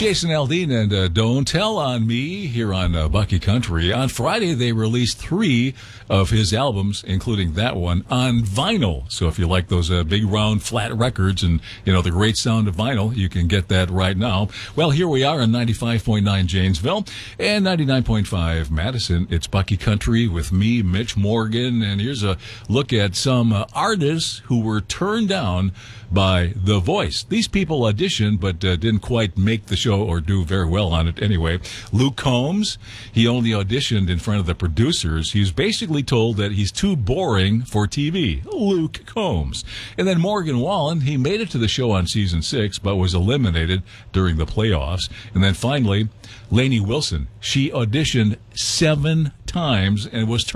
Jason Aldean and Don't Tell on Me here on Bucky Country. On Friday, they released 3 of his albums, including that one, on vinyl. So if you like those big, round, flat records and, the great sound of vinyl, you can get that right now. Well, here we are on 95.9 Janesville and 99.5 Madison. It's Bucky Country with me, Mitch Morgan, and here's a look at some artists who were turned down by The Voice. These people auditioned but didn't quite make the show or do very well on it anyway. Luke Combs, he only auditioned in front of the producers. He was basically told that he's too boring for TV. Luke Combs. And then Morgan Wallen, he made it to the show on season 6 but was eliminated during the playoffs. And then finally, Lainey Wilson, she auditioned 7 times and was